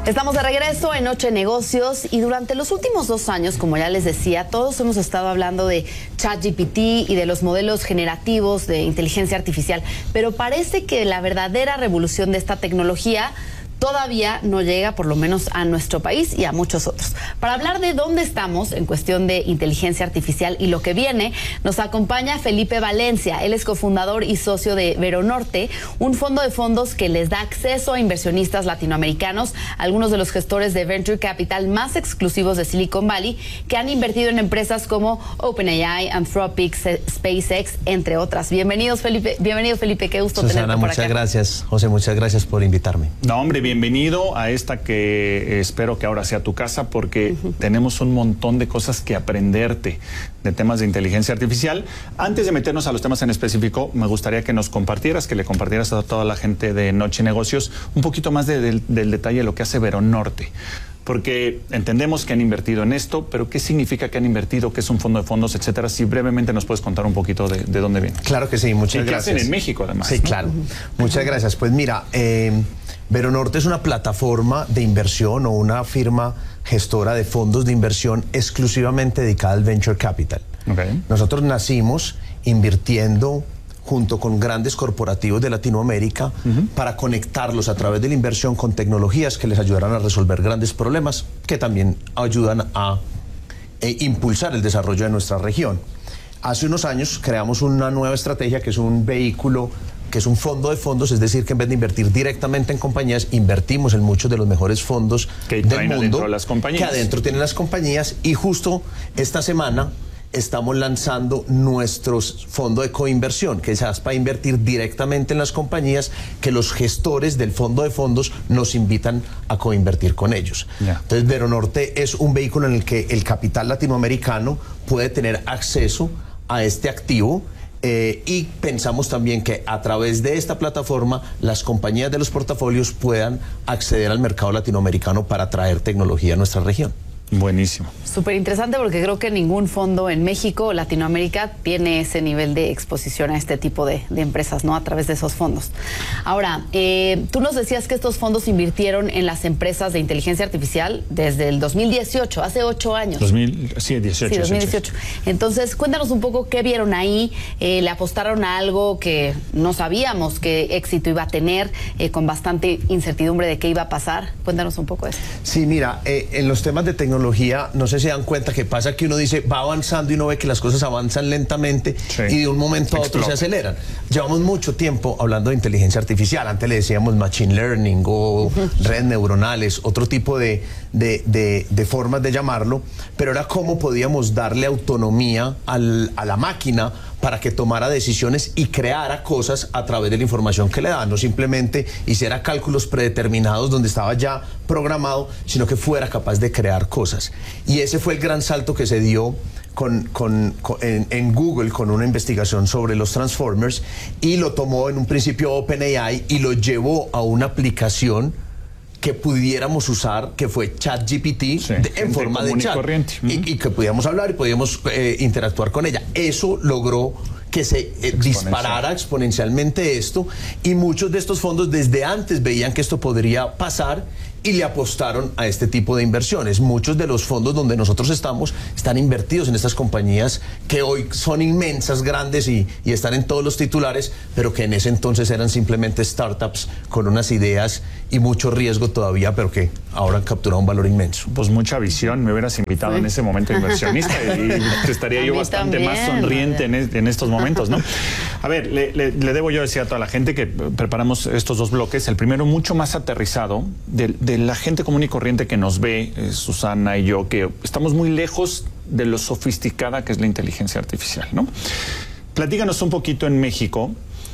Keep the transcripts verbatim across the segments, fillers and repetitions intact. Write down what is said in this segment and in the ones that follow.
Estamos de regreso en Noche Negocios y durante los últimos dos años, como ya les decía, todos hemos estado hablando de ChatGPT y de los modelos generativos de inteligencia artificial, pero parece que la verdadera revolución de esta tecnología todavía no llega, por lo menos a nuestro país y a muchos otros. Para hablar de dónde estamos en cuestión de inteligencia artificial y lo que viene, nos acompaña Felipe Valencia. Él es cofundador y socio de Veronorte, un fondo de fondos que les da acceso a inversionistas latinoamericanos, algunos de los gestores de Venture Capital más exclusivos de Silicon Valley, que han invertido en empresas como OpenAI, Anthropic, SpaceX, entre otras. Bienvenidos, Felipe. Bienvenido, Felipe. Qué gusto Susana, tenerte por muchas acá. gracias. José, muchas gracias por invitarme. No, hombre, bienvenido a esta que espero que ahora sea tu casa, porque uh-huh. tenemos un montón de cosas que aprenderte de temas de inteligencia artificial. Antes de meternos a los temas en específico, me gustaría que nos compartieras, que le compartieras a toda la gente de Noche Negocios un poquito más de, de, del detalle de lo que hace Veronorte. Porque entendemos que han invertido en esto, pero ¿qué significa que han invertido? ¿Qué es un fondo de fondos, etcétera? Si brevemente nos puedes contar un poquito de, de dónde viene. Claro que sí, muchas y gracias. ¿Qué hacen en México, además? Sí, ¿no? claro. Muchas gracias. Pues mira, eh, Veronorte es una plataforma de inversión o una firma gestora de fondos de inversión exclusivamente dedicada al Venture Capital. Okay. Nosotros nacimos invirtiendo junto con grandes corporativos de Latinoamérica uh-huh. para conectarlos a través de la inversión con tecnologías que les ayudaran a resolver grandes problemas que también ayudan a eh, impulsar el desarrollo de nuestra región. Hace unos años creamos una nueva estrategia que es un vehículo, que es un fondo de fondos, es decir, que en vez de invertir directamente en compañías, invertimos en muchos de los mejores fondos que del mundo, de las compañías. que adentro tienen las compañías, y justo esta semana estamos lanzando nuestro fondo de coinversión, que es para invertir directamente en las compañías que los gestores del fondo de fondos nos invitan a coinvertir con ellos. Yeah. Entonces, Veronorte es un vehículo en el que el capital latinoamericano puede tener acceso a este activo. Eh, y pensamos también que a través de esta plataforma las compañías de los portafolios puedan acceder al mercado latinoamericano para traer tecnología a nuestra región. Buenísimo. Súper interesante, porque creo que ningún fondo en México o Latinoamérica tiene ese nivel de exposición a este tipo de, de empresas, ¿no? A través de esos fondos. Ahora, eh, tú nos decías que estos fondos invirtieron en las empresas de inteligencia artificial desde el dos mil dieciocho, hace ocho años. dos mil, sí, dieciocho. Sí, dos mil dieciocho. Entonces, cuéntanos un poco qué vieron ahí. Eh, ¿Le apostaron a algo que no sabíamos qué éxito iba a tener, eh, con bastante incertidumbre de qué iba a pasar? Cuéntanos un poco eso. Sí, mira, eh, en los temas de tecnología, no sé si se dan cuenta que pasa que uno dice, va avanzando y uno ve que las cosas avanzan lentamente, sí, y de un momento a otro Explota. se aceleran. Llevamos mucho tiempo hablando de inteligencia artificial. Antes le decíamos machine learning o redes neuronales, otro tipo de, de, de, de formas de llamarlo, pero era cómo podíamos darle autonomía al, a la máquina para que tomara decisiones y creara cosas a través de la información que le daban, no simplemente hiciera cálculos predeterminados donde estaba ya programado, sino que fuera capaz de crear cosas. Y ese fue el gran salto que se dio con, con, con, en, en Google con una investigación sobre los Transformers, y lo tomó en un principio OpenAI y lo llevó a una aplicación que pudiéramos usar, que fue ChatGPT, sí, de, en forma de chat, y, y, y que podíamos hablar y podíamos eh, interactuar con ella. Eso logró que se eh, disparara exponencialmente esto, y muchos de estos fondos desde antes veían que esto podría pasar y le apostaron a este tipo de inversiones. Muchos de los fondos donde nosotros estamos están invertidos en estas compañías que hoy son inmensas, grandes y, y están en todos los titulares, pero que en ese entonces eran simplemente startups con unas ideas y mucho riesgo todavía, pero que ahora han capturado un valor inmenso. Pues mucha visión. Me hubieras invitado sí. en ese momento inversionista y estaría yo bastante también, más sonriente en, en estos momentos, ¿no? A ver, le, le, le debo yo decir a toda la gente que preparamos estos dos bloques. El primero mucho más aterrizado de, de la gente común y corriente que nos ve, eh, Susana y yo, que estamos muy lejos de lo sofisticada que es la inteligencia artificial, ¿no? Platícanos un poquito en México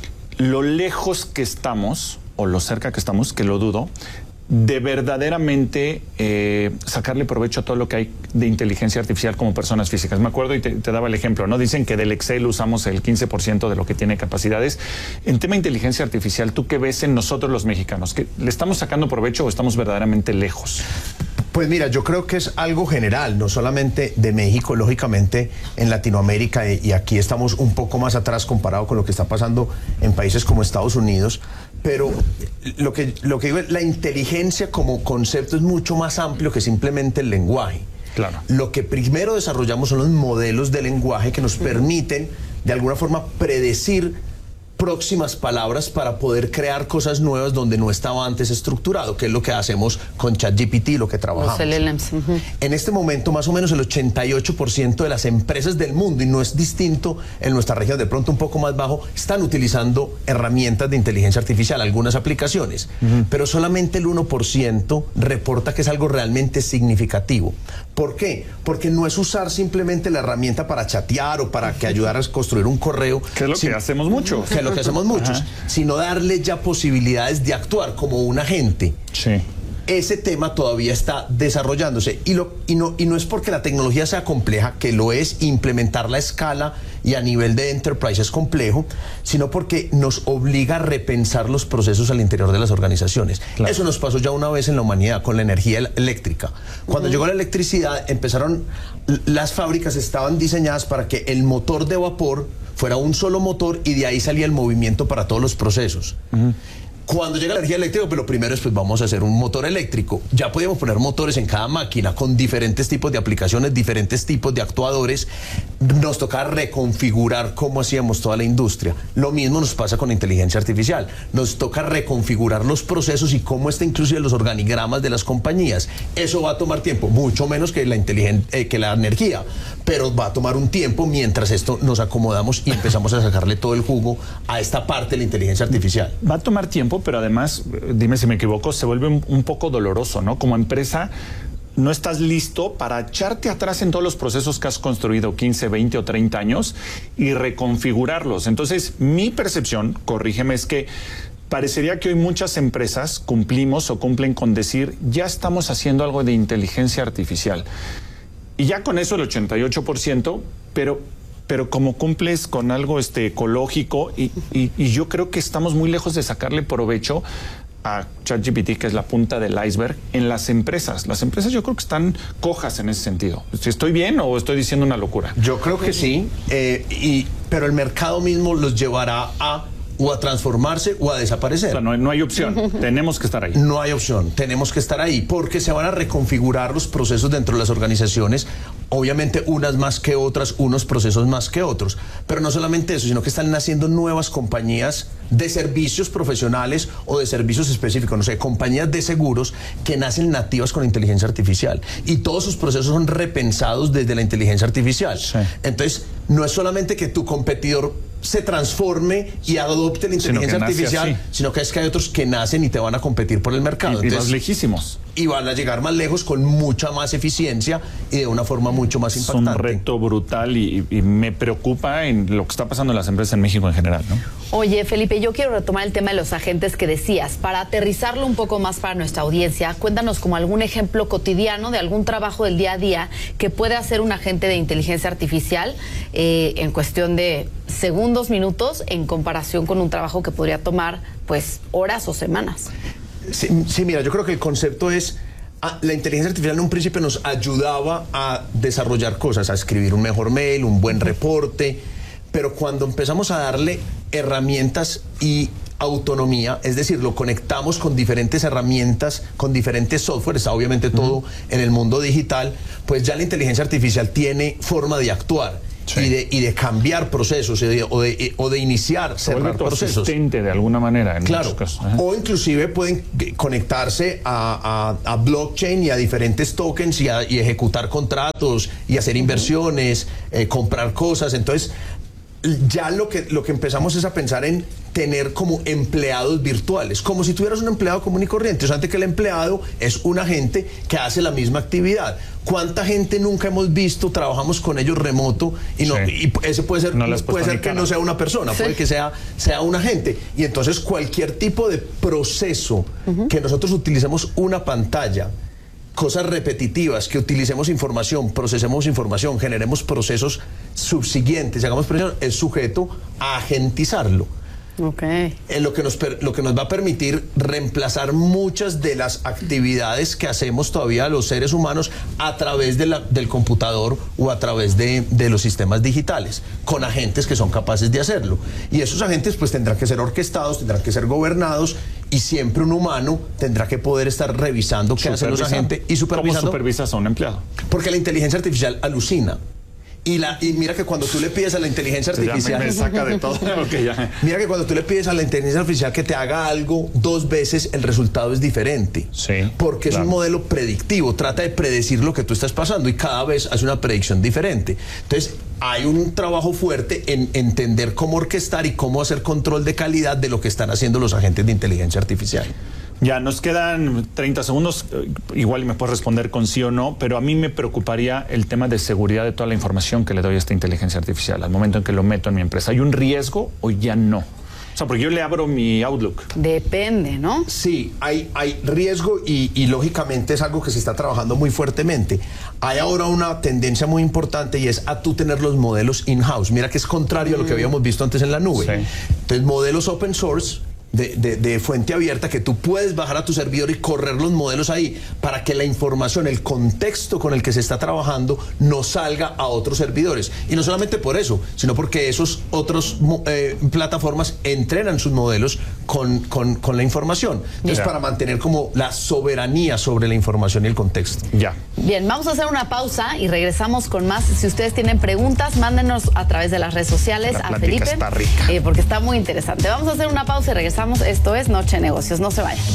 lo lejos que estamos, o lo cerca que estamos, que lo dudo, de verdaderamente eh, sacarle provecho a todo lo que hay de inteligencia artificial como personas físicas. Me acuerdo y te, te daba el ejemplo, ¿no? Dicen que del Excel usamos el quince por ciento de lo que tiene capacidades. En tema de inteligencia artificial, ¿tú qué ves en nosotros los mexicanos? ¿Que le estamos sacando provecho o estamos verdaderamente lejos? Pues mira, yo creo que es algo general, no solamente de México, lógicamente en Latinoamérica, y aquí estamos un poco más atrás comparado con lo que está pasando en países como Estados Unidos, pero lo que, lo que digo es, la inteligencia como concepto es mucho más amplio que simplemente el lenguaje. Claro. Lo que primero desarrollamos son los modelos de lenguaje que nos permiten, de alguna forma, predecir próximas palabras para poder crear cosas nuevas donde no estaba antes estructurado, que es lo que hacemos con ChatGPT, lo que trabajamos. Los L L Ms. Uh-huh. En este momento, más o menos el ochenta y ocho por ciento de las empresas del mundo, y no es distinto en nuestra región, de pronto un poco más bajo, están utilizando herramientas de inteligencia artificial, algunas aplicaciones, uh-huh. pero solamente el uno por ciento reporta que es algo realmente significativo. ¿Por qué? Porque no es usar simplemente la herramienta para chatear o para que ayudar a construir un correo. Que es lo sin, que hacemos mucho. Que es lo que hacemos muchos, Ajá. sino darle ya posibilidades de actuar como un agente. Sí. Ese tema todavía está desarrollándose y, lo, y, no, y no es porque la tecnología sea compleja, que lo es, implementarla a escala y a nivel de enterprise es complejo, sino porque nos obliga a repensar los procesos al interior de las organizaciones. Claro. Eso nos pasó ya una vez en la humanidad con la energía eléctrica. Cuando uh-huh. llegó la electricidad, empezaron, las fábricas estaban diseñadas para que el motor de vapor fuera un solo motor y de ahí salía el movimiento para todos los procesos. Uh-huh. Cuando llega la energía eléctrica, pues lo primero es, pues vamos a hacer un motor eléctrico. Ya podíamos poner motores en cada máquina con diferentes tipos de aplicaciones, diferentes tipos de actuadores. Nos toca reconfigurar cómo hacíamos toda la industria. Lo mismo nos pasa con inteligencia artificial. Nos toca reconfigurar los procesos y cómo está inclusive los organigramas de las compañías. Eso va a tomar tiempo, mucho menos que la, inteligen- eh, que la energía, pero va a tomar un tiempo mientras esto nos acomodamos y empezamos a sacarle todo el jugo a esta parte de la inteligencia artificial. Va a tomar tiempo, pero además, dime si me equivoco, se vuelve un, un poco doloroso, ¿no? Como empresa, no estás listo para echarte atrás en todos los procesos que has construido quince, veinte o treinta años y reconfigurarlos. Entonces, mi percepción, corrígeme, es que parecería que hoy muchas empresas cumplimos o cumplen con decir, ya estamos haciendo algo de inteligencia artificial. Y ya con eso el ochenta y ocho por ciento, pero... pero como cumples con algo este, ecológico y, y, y yo creo que estamos muy lejos de sacarle provecho a ChatGPT, que es la punta del iceberg, en las empresas. Las empresas yo creo que están cojas en ese sentido. ¿Estoy bien o estoy diciendo una locura? Yo creo que sí, eh, y, pero el mercado mismo los llevará a o a transformarse o a desaparecer. O sea, no, no hay opción, tenemos que estar ahí. No hay opción, tenemos que estar ahí, porque se van a reconfigurar los procesos dentro de las organizaciones, obviamente unas más que otras, unos procesos más que otros, pero no solamente eso, sino que están naciendo nuevas compañías de servicios profesionales o de servicios específicos, no sé, compañías de seguros que nacen nativas con inteligencia artificial y todos sus procesos son repensados desde la inteligencia artificial. Sí. Entonces, no es solamente que tu competidor se transforme y adopte la inteligencia sino artificial, sino que es que hay otros que nacen y te van a competir por el mercado. Y, y Entonces, más lejísimos. Y van a llegar más lejos con mucha más eficiencia y de una forma mucho más impactante. Es un reto brutal y, y me preocupa en lo que está pasando en las empresas en México en general, ¿no? Oye, Felipe, yo quiero retomar el tema de los agentes que decías. Para aterrizarlo un poco más para nuestra audiencia, cuéntanos como algún ejemplo cotidiano de algún trabajo del día a día que puede hacer un agente de inteligencia artificial eh, en cuestión de segundos, minutos, en comparación con un trabajo que podría tomar, pues, horas o semanas. Sí, sí, mira, yo creo que el concepto es, ah, la inteligencia artificial en un principio nos ayudaba a desarrollar cosas, a escribir un mejor mail, un buen reporte, pero cuando empezamos a darle herramientas y autonomía, es decir, lo conectamos con diferentes herramientas, con diferentes softwares, obviamente todo uh-huh. en el mundo digital, pues ya la inteligencia artificial tiene forma de actuar. Sí. Y, de, y de cambiar procesos y de, o, de, o de iniciar, cerrar procesos. Asistente de alguna manera en claro. muchos casos. Ajá. O inclusive pueden conectarse a, a, a blockchain y a diferentes tokens y, a, y ejecutar contratos y hacer inversiones, eh, comprar cosas. Entonces, ya lo que, lo que empezamos es a pensar en tener como empleados virtuales, como si tuvieras un empleado común y corriente. O sea, antes que el empleado es un agente que hace la misma actividad. ¿Cuánta gente nunca hemos visto, trabajamos con ellos remoto y, no, sí. y ese puede ser, no puede ser que cara. no sea una persona, sí. puede que sea, sea un agente. Y entonces cualquier tipo de proceso uh-huh. que nosotros utilicemos una pantalla, cosas repetitivas, que utilicemos información, procesemos información, generemos procesos subsiguientes, hagamos procesos, es sujeto a agentizarlo. Okay. En lo que nos lo que nos va a permitir reemplazar muchas de las actividades que hacemos todavía los seres humanos a través de la, del computador o a través de, de los sistemas digitales, con agentes que son capaces de hacerlo. Y esos agentes pues tendrán que ser orquestados, tendrán que ser gobernados, y siempre un humano tendrá que poder estar revisando qué hacen los agentes y supervisando. ¿Cómo supervisas a un empleado? Porque la inteligencia artificial alucina. Y, la, y mira que cuando tú le pides a la inteligencia artificial... Ya me, me saca de todo. Okay, ya. Mira que cuando tú le pides a la inteligencia artificial que te haga algo dos veces, el resultado es diferente. Sí. Porque claro. Es un modelo predictivo, trata de predecir lo que tú estás pasando y cada vez hace una predicción diferente. Entonces, hay un trabajo fuerte en entender cómo orquestar y cómo hacer control de calidad de lo que están haciendo los agentes de inteligencia artificial. Ya, nos quedan treinta segundos, igual me puedes responder con sí o no, pero a mí me preocuparía el tema de seguridad de toda la información que le doy a esta inteligencia artificial al momento en que lo meto en mi empresa. ¿Hay un riesgo o ya no? O sea, porque yo le abro mi Outlook. Depende, ¿no? Sí, hay, hay riesgo y, y lógicamente es algo que se está trabajando muy fuertemente. Hay ahora una tendencia muy importante y es a tú tener los modelos in-house. Mira que es contrario mm. a lo que habíamos visto antes en la nube. Sí. Entonces, modelos open source... De, de, de fuente abierta que tú puedes bajar a tu servidor y correr los modelos ahí para que la información, el contexto con el que se está trabajando no salga a otros servidores. Y no solamente por eso, sino porque esos otros eh, plataformas entrenan sus modelos con, con, con la información. Entonces, ya. Para mantener como la soberanía sobre la información y el contexto. Ya. Bien, vamos a hacer una pausa y regresamos con más. Si ustedes tienen preguntas, mándenos a través de las redes sociales la a Felipe. Está rica. Eh, porque está muy interesante. Vamos a hacer una pausa y regresamos. Esto es Noche de Negocios, no se vayan.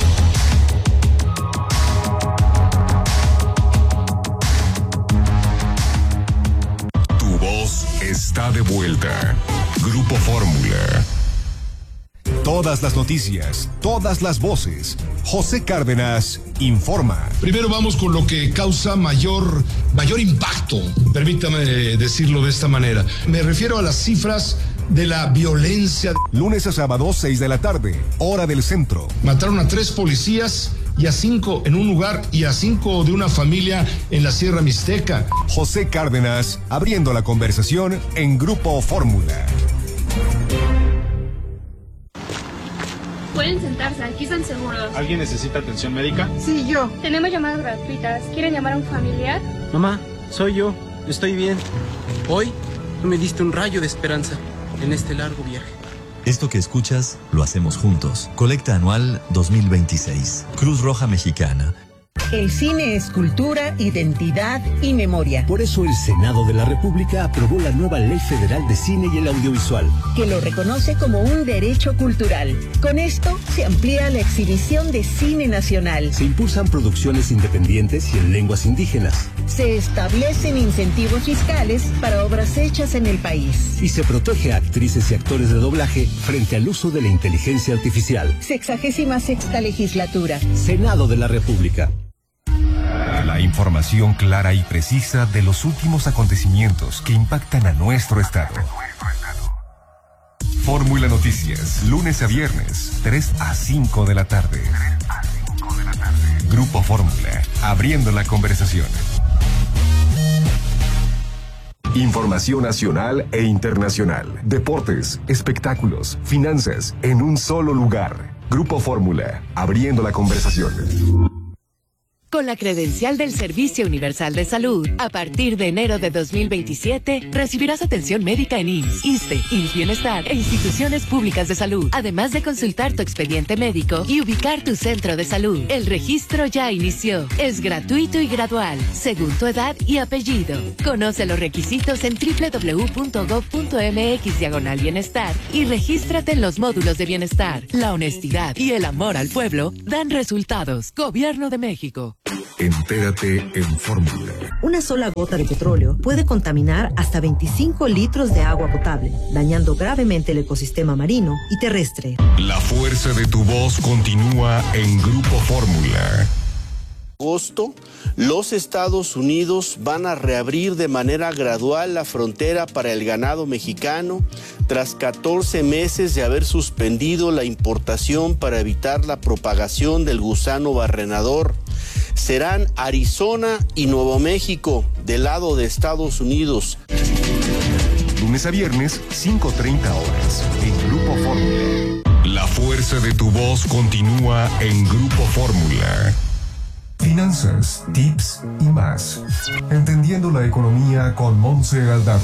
Tu voz está de vuelta. Grupo Fórmula. Todas las noticias, todas las voces. José Cárdenas informa. Primero vamos con lo que causa mayor, mayor impacto, permítame decirlo de esta manera. Me refiero a las cifras de la violencia. Lunes a sábado, seis de la tarde, hora del centro. Mataron a tres policías y a cinco en un lugar y a cinco de una familia en la Sierra Mixteca. José Cárdenas, abriendo la conversación en Grupo Fórmula. Pueden sentarse, aquí están seguros. ¿Alguien necesita atención médica? Sí, yo. Tenemos llamadas gratuitas. ¿Quieren llamar a un familiar? Mamá, soy yo. Estoy bien. Hoy me diste un rayo de esperanza en este largo viaje. Esto que escuchas, lo hacemos juntos. Colecta anual dos mil veintiséis. Cruz Roja Mexicana. El cine es cultura, identidad y memoria. Por eso el Senado de la República aprobó la nueva Ley Federal de Cine y el Audiovisual, que lo reconoce como un derecho cultural. Con esto se amplía la exhibición de cine nacional. Se impulsan producciones independientes y en lenguas indígenas. Se establecen incentivos fiscales para obras hechas en el país. Y se protege a actrices y actores de doblaje frente al uso de la inteligencia artificial. Sexagésima sexta legislatura. Senado de la República. La información clara y precisa de los últimos acontecimientos que impactan a nuestro estado. Fórmula Noticias, lunes a viernes, tres a cinco de la tarde. Grupo Fórmula, abriendo la conversación. Información nacional e internacional, deportes, espectáculos, finanzas, en un solo lugar. Grupo Fórmula, abriendo la conversación. Con la credencial del Servicio Universal de Salud, a partir de enero de dos mil veintisiete, recibirás atención médica en I M S S, ISSSTE, I M S S Bienestar e instituciones públicas de salud, además de consultar tu expediente médico y ubicar tu centro de salud. El registro ya inició. Es gratuito y gradual, según tu edad y apellido. Conoce los requisitos en doble u doble u doble u punto gob punto eme equis diagonal bienestar y regístrate en los módulos de bienestar. La honestidad y el amor al pueblo dan resultados. Gobierno de México. Entérate en Fórmula. Una sola gota de petróleo puede contaminar hasta veinticinco litros de agua potable, dañando gravemente el ecosistema marino y terrestre. La fuerza de tu voz continúa en Grupo Fórmula. Agosto, los Estados Unidos van a reabrir de manera gradual la frontera para el ganado mexicano tras catorce meses de haber suspendido la importación para evitar la propagación del gusano barrenador. Serán Arizona y Nuevo México del lado de Estados Unidos. Lunes a viernes, cinco treinta horas, en Grupo Fórmula. fuerza de tu voz continúa en Grupo Fórmula. Finanzas, tips y más. Entendiendo la economía con Montse Aldave.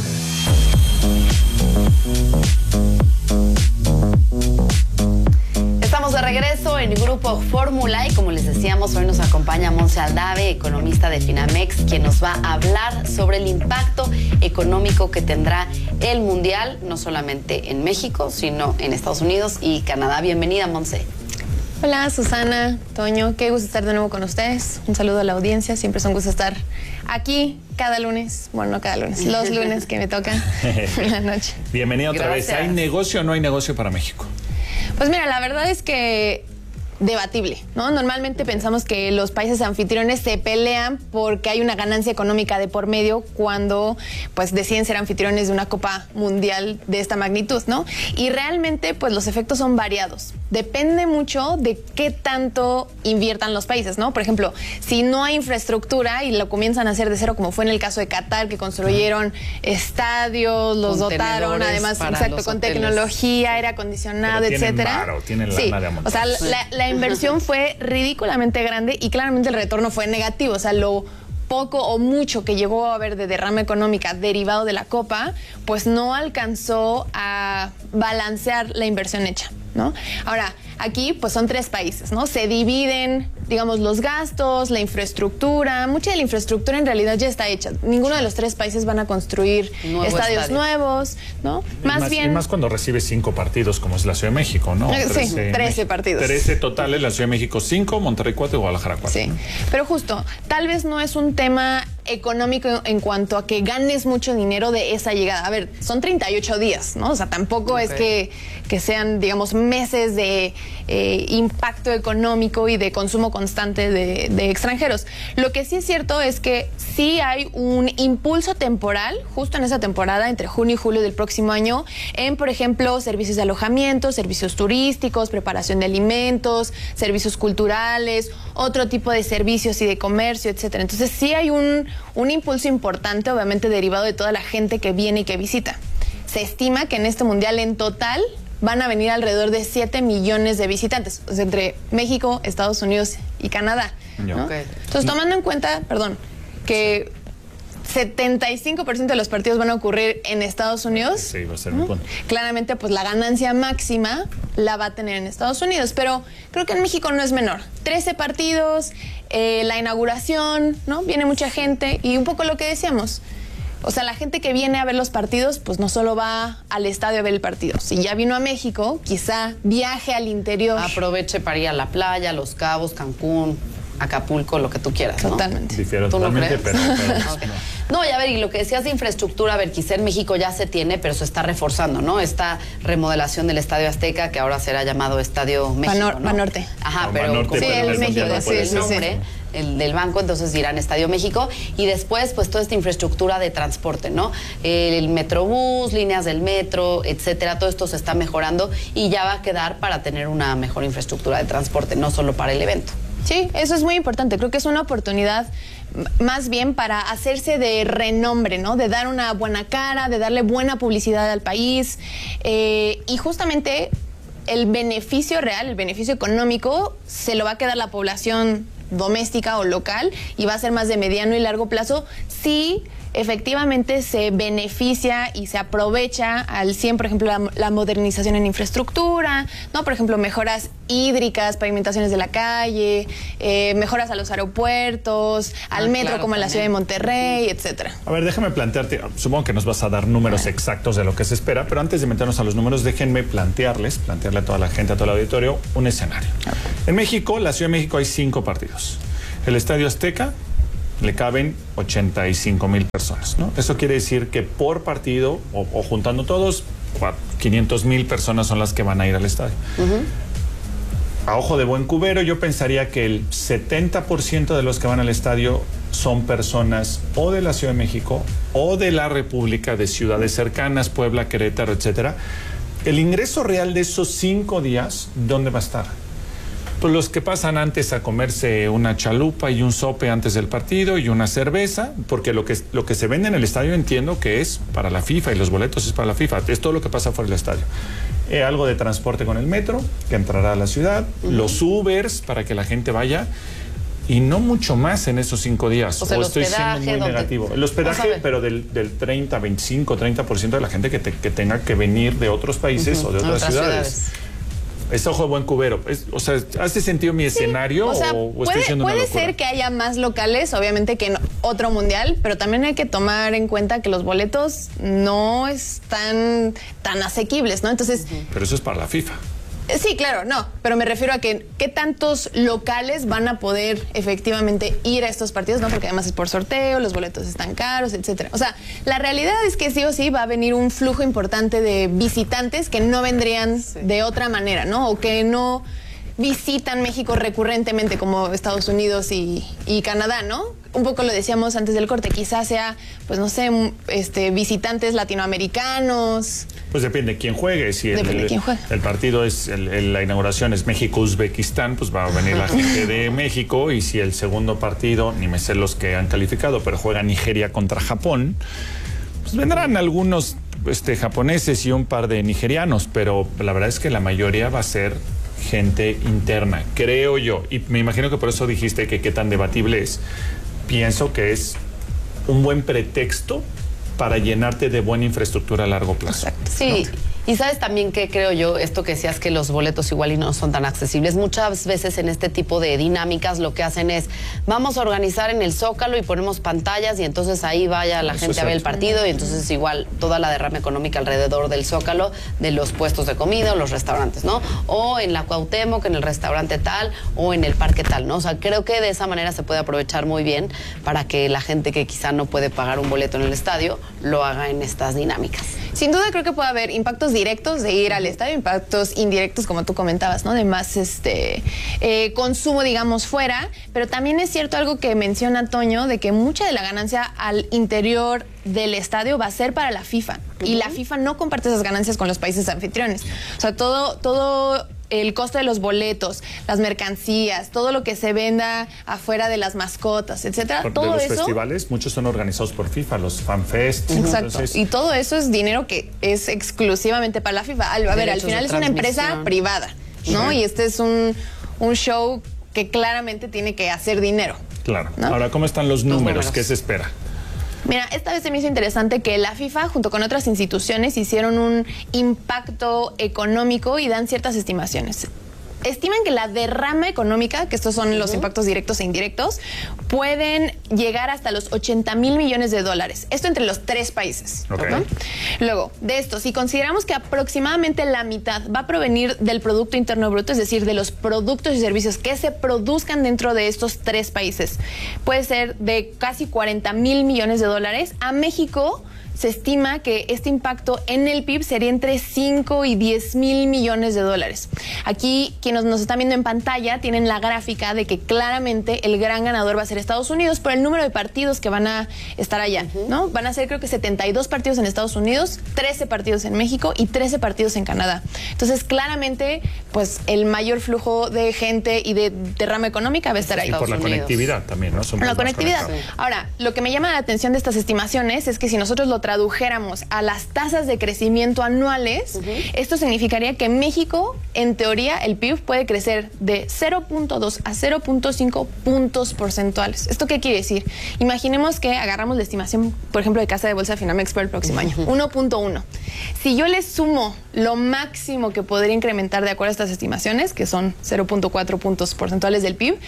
Estamos de regreso en Grupo Fórmula y como les decíamos, hoy nos acompaña Montse Aldave, economista de Finamex, quien nos va a hablar sobre el impacto económico que tendrá el Mundial, no solamente en México, sino en Estados Unidos y Canadá. Bienvenida, Montse. Hola, Susana, Toño, qué gusto estar de nuevo con ustedes. Un saludo a la audiencia, siempre es un gusto estar aquí cada lunes, bueno, no cada lunes, los lunes que me tocan en la noche. Bienvenida otra Gracias. vez. ¿Hay negocio o no hay negocio para México? Pues mira, la verdad es que debatible, ¿no? Normalmente pensamos que los países anfitriones se pelean porque hay una ganancia económica de por medio cuando pues deciden ser anfitriones de una Copa Mundial de esta magnitud, ¿no? Y realmente pues los efectos son variados. Depende mucho de qué tanto inviertan los países, ¿no? Por ejemplo, si no hay infraestructura y lo comienzan a hacer de cero, como fue en el caso de Qatar, que construyeron estadios, los dotaron, además, exacto, con hoteles. Tecnología, aire acondicionado, etcétera. Varo, tienen sí, lana de amontones. o sea, la, la inversión fue ridículamente grande y claramente el retorno fue negativo. O sea, lo poco o mucho que llegó a haber de derrama económica derivado de la Copa, pues no alcanzó a balancear la inversión hecha, ¿no? Ahora, aquí pues son tres países, ¿no? Se dividen, digamos, los gastos, la infraestructura. Mucha de la infraestructura en realidad ya está hecha. Ninguno de los tres países van a construir Nuevo estadios estadio. nuevos, ¿no? Más, más bien... Y más cuando recibe cinco partidos, como es la Ciudad de México, ¿no? Sí, trece, trece partidos. trece totales, la Ciudad de México cinco, Monterrey cuatro y Guadalajara cuatro. Sí, pero justo, tal vez no es un tema económico en cuanto a que ganes mucho dinero de esa llegada. A ver, son treinta y ocho días, ¿no? O sea, tampoco okay. es que, que sean, digamos, meses de eh, impacto económico y de consumo constante de, de extranjeros. Lo que sí es cierto es que sí hay un impulso temporal, justo en esa temporada, entre junio y julio del próximo año, en, por ejemplo, servicios de alojamiento, servicios turísticos, preparación de alimentos, servicios culturales, otro tipo de servicios y de comercio, etcétera. Entonces sí hay un, un impulso importante, obviamente derivado de toda la gente que viene y que visita. Se estima que en este mundial en total van a venir alrededor de siete millones de visitantes, o sea, entre México, Estados Unidos y Canadá, ¿no? Okay. Entonces, tomando en cuenta, perdón, que setenta y cinco por ciento de los partidos van a ocurrir en Estados Unidos, sí, va a ser ¿no? muy bueno. Claramente, pues la ganancia máxima la va a tener en Estados Unidos, pero creo que en México no es menor. trece partidos, eh, la inauguración, ¿no? Viene mucha gente y un poco lo que decíamos. O sea, la gente que viene a ver los partidos, pues no solo va al estadio a ver el partido. Si ya vino a México, quizá viaje al interior. Aproveche para ir a la playa, Los Cabos, Cancún, Acapulco, lo que tú quieras, ¿no? Totalmente. Difiero totalmente, no pero... pero okay. No, y a ver, y lo que decías de infraestructura, a ver, quizá en México ya se tiene, pero se está reforzando, ¿no? Esta remodelación del Estadio Azteca, que ahora será llamado Estadio México, Panor, ¿no? Panorte. Ajá, no, pero... Panorte, sí, el, el México, no sí, el nombre, sí. el del banco, entonces dirán Estadio México, y después, pues, toda esta infraestructura de transporte, ¿no? El metrobús, líneas del metro, etcétera, todo esto se está mejorando y ya va a quedar para tener una mejor infraestructura de transporte, no solo para el evento. Sí, eso es muy importante. Creo que es una oportunidad más bien para hacerse de renombre, ¿no? De dar una buena cara, de darle buena publicidad al país. Eh, y justamente el beneficio real, el beneficio económico, se lo va a quedar la población doméstica o local y va a ser más de mediano y largo plazo si efectivamente se beneficia y se aprovecha al cien, por ejemplo, la, la modernización en infraestructura, ¿no? Por ejemplo, mejoras hídricas, pavimentaciones de la calle, eh, mejoras a los aeropuertos, al ah, metro claro, como en la ciudad de Monterrey, etcétera. A ver, déjame plantearte, supongo que nos vas a dar números bueno. exactos de lo que se espera, pero antes de meternos a los números, déjenme plantearles, plantearle a toda la gente, a todo el auditorio, un escenario. Okay. En México, la Ciudad de México, hay cinco partidos. El Estadio Azteca le caben ochenta y cinco mil personas, ¿no? Eso quiere decir que por partido, o, o juntando todos, quinientos mil personas son las que van a ir al estadio. Uh-huh. A ojo de buen cubero, yo pensaría que el setenta por ciento de los que van al estadio son personas o de la Ciudad de México o de la República, de ciudades cercanas, Puebla, Querétaro, etcétera. El ingreso real de esos cinco días, ¿dónde va a estar? Pues los que pasan antes a comerse una chalupa y un sope antes del partido y una cerveza, porque lo que, lo que se vende en el estadio entiendo que es para la FIFA y los boletos es para la FIFA, es todo lo que pasa fuera del estadio. Eh, algo de transporte con el metro, que entrará a la ciudad, uh-huh. los Ubers para que la gente vaya, y no mucho más en esos cinco días. O sea, o el estoy hospedaje, siendo muy donde... negativo. El hospedaje, pero del, del treinta, veinticinco, treinta por ciento de la gente que, te, que tenga que venir de otros países uh-huh. o de otras, otras ciudades. ciudades. Es ojo de buen cubero. Es, o sea, ¿hace sentido mi sí, escenario o, sea, o, o puede, estoy siendo una puede locura? ser que haya más locales, obviamente, que en otro mundial, pero también hay que tomar en cuenta que los boletos no están tan asequibles, ¿no? Entonces... Uh-huh. Pero eso es para la FIFA. Sí, claro, no, pero me refiero a que qué tantos locales van a poder efectivamente ir a estos partidos, ¿no? Porque además es por sorteo, los boletos están caros, etcétera. O sea, la realidad es que sí o sí va a venir un flujo importante de visitantes que no vendrían sí. de otra manera, ¿no? O que no visitan México recurrentemente como Estados Unidos y, y Canadá, ¿no? Un poco lo decíamos antes del corte, quizás sea, pues no sé, este, visitantes latinoamericanos. Pues depende de quién juegue. Si el, depende de quién juegue. El partido es, el, el, la inauguración es México-Uzbekistán, pues va a venir la gente de México. Y si el segundo partido, ni me sé los que han calificado, pero juega Nigeria contra Japón, pues vendrán algunos este, japoneses y un par de nigerianos, pero la verdad es que la mayoría va a ser gente interna, creo yo, y me imagino que por eso dijiste que qué tan debatible es. Pienso que es un buen pretexto para llenarte de buena infraestructura a largo plazo. Exacto. Sí, ¿no? Y sabes también que creo yo, esto que decías que los boletos igual y no son tan accesibles, muchas veces en este tipo de dinámicas lo que hacen es, vamos a organizar en el Zócalo y ponemos pantallas y entonces ahí vaya la Eso gente a ver el partido y entonces igual toda la derrama económica alrededor del Zócalo, de los puestos de comida o los restaurantes, ¿no? O en la Cuauhtémoc, en el restaurante tal, o en el parque tal, ¿no? O sea, creo que de esa manera se puede aprovechar muy bien para que la gente que quizá no puede pagar un boleto en el estadio lo haga en estas dinámicas. Sin duda creo que puede haber impactos directos de ir al estadio, impactos indirectos, como tú comentabas, ¿no? De más este eh, consumo, digamos, fuera. Pero también es cierto algo que menciona Toño, de que mucha de la ganancia al interior del estadio va a ser para la FIFA. Uh-huh. Y la FIFA no comparte esas ganancias con los países anfitriones. O sea, todo, todo el costo de los boletos, las mercancías, todo lo que se venda afuera de las mascotas, etcétera. Por, todo de los eso, festivales, muchos son organizados por FIFA, los FanFest. Exacto. Entonces, y todo eso es dinero que es exclusivamente para la FIFA. A ver, al final es una empresa privada, ¿no? Sí. Y este es un, un show que claramente tiene que hacer dinero. Claro. ¿No? Ahora, ¿cómo están los números? números? ¿Qué se espera? Mira, esta vez se me hizo interesante que la FIFA, junto con otras instituciones, hicieron un impacto económico y dan ciertas estimaciones. Estiman que la derrama económica, que estos son uh-huh. los impactos directos e indirectos, pueden llegar hasta los ochenta mil millones de dólares. Esto entre los tres países. Okay. ¿no? Luego, de esto, si consideramos que aproximadamente la mitad va a provenir del Producto Interno Bruto, es decir, de los productos y servicios que se produzcan dentro de estos tres países, puede ser de casi cuarenta mil millones de dólares. A México se estima que este impacto en el P I B sería entre cinco y diez mil millones de dólares. Aquí, quienes nos están viendo en pantalla, tienen la gráfica de que claramente el gran ganador va a ser Estados Unidos por el número de partidos que van a estar allá, uh-huh. ¿no? Van a ser creo que setenta y dos partidos en Estados Unidos, trece partidos en México y trece partidos en Canadá. Entonces, claramente, pues el mayor flujo de gente y de derrama económica va a estar ahí. Y por la Unidos. conectividad también, ¿no? Somos la conectividad. Sí. Ahora, lo que me llama la atención de estas estimaciones es que si nosotros lo tradujéramos a las tasas de crecimiento anuales, uh-huh. esto significaría que México, en teoría, el P I B puede crecer de cero punto dos a cero punto cinco puntos porcentuales. ¿Esto qué quiere decir? Imaginemos que agarramos la estimación, por ejemplo, de Casa de Bolsa Finamex para el próximo año, uh-huh. uno punto uno. Si yo le sumo lo máximo que podría incrementar de acuerdo a estas estimaciones, que son cero punto cuatro puntos porcentuales del P I B,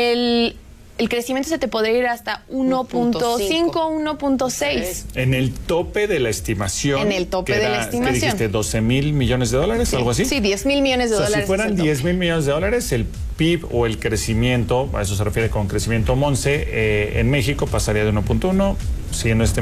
el el crecimiento se te podría ir hasta uno punto cinco, uno punto seis. En el tope de la estimación. En el tope era, de la estimación. ¿Qué dijiste? ¿doce mil millones de dólares? Sí. ¿Algo así? Sí, diez mil millones de o sea, dólares. Si fueran diez mil millones de dólares, el P I B o el crecimiento, a eso se refiere con crecimiento Monse, eh, en México pasaría de uno punto uno, siendo este